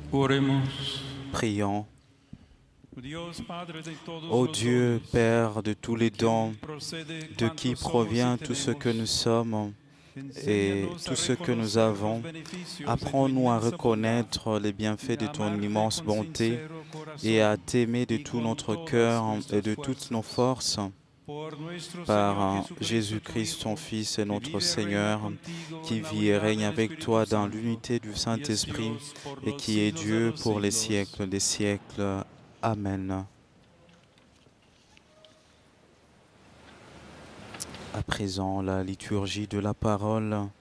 Oremos. Prions. Dios Padre de todos Ô los Dieu, dones, Père de tous les dons, procede de qui cuantos somos y provient tout ce que nous tenemos, sommes et enséñanos a tout ce que nous reconocer los avons, beneficios de tu apprends-nous à inmensa bondad reconnaître les y bienfaits de a ton amarte immense con bonté sincero et à corazón t'aimer de y tout con notre todas cœur et nuestras de toutes nos fuerzas. forces, Por nuestro Señor par Jesucristo, tu Jésus-Christ, ton Hijo, Fils et que notre vive y reina Seigneur, contigo qui en la vit et unidad règne del avec Espíritu toi dans Santo l'unité du y es Saint-Esprit Dios por et los qui est siglos de Dieu los pour les siglos. siècles des siècles. Amen. À présent, la liturgie de la parole.